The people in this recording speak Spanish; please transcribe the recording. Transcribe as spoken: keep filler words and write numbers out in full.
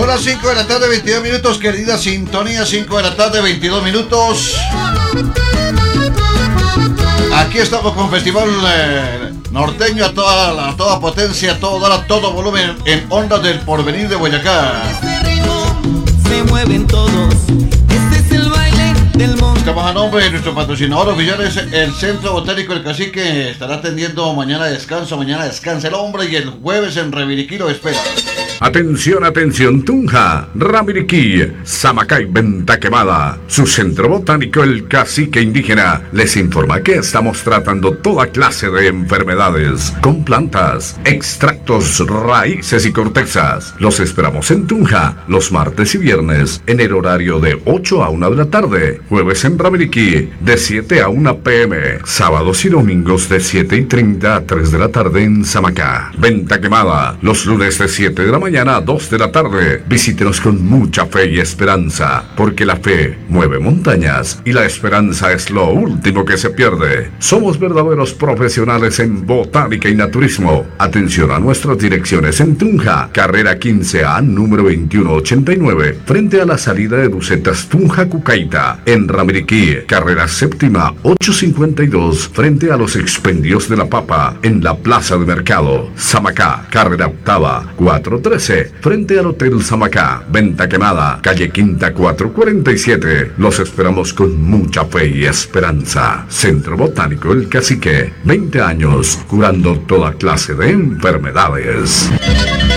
Son las cinco de la tarde, veintidós minutos, querida sintonía, cinco de la tarde, veintidós minutos. Aquí estamos con Festival eh, Norteño a toda, a toda potencia, a todo dar, a todo volumen en Ondas del Porvenir de Boyacá. Se mueven todos, este es el baile del mundo. Estamos a nombre de nuestro patrocinador oficial, es el Centro Botánico El Cacique. Estará atendiendo mañana descanso, mañana descansa el hombre y el jueves en Rabiriquí lo espera. Atención, atención, Tunja, Rabiriquí, Samacay, Venta Quemada. Su Centro Botánico El Cacique Indígena les informa que estamos tratando toda clase de enfermedades con plantas, extractos, raíces y cortezas. Los esperamos en Tunja los martes y viernes en el horario de ocho a una de la tarde, jueves en Rabiriquí de siete a una pe eme, sábados y domingos de siete y treinta a tres de la tarde en Samacá. Venta Quemada los lunes de siete de la mañana mañana a dos de la tarde. Visítenos con mucha fe y esperanza, porque la fe mueve montañas y la esperanza es lo último que se pierde. Somos verdaderos profesionales en botánica y naturismo. Atención a nuestras direcciones en Tunja, carrera quince A, número veintiuno ochenta y nueve, frente a la salida de Bucetas Tunja Cucaita. En Rabiriquí, carrera séptima ochocientos cincuenta y dos, frente a los expendios de la papa, en la plaza de mercado. Samacá, carrera octava cuatro trece, frente al Hotel Samacá. Venta Quemada, calle Quinta cuatrocientos cuarenta y siete. Los esperamos con mucha fe y esperanza. Centro Botánico El Cacique, veinte años curando toda clase de enfermedades.